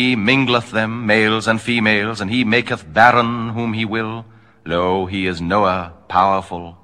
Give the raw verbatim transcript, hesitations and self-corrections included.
He mingleth them, males and females, and he maketh barren whom he will. Lo, he is Noah, powerful,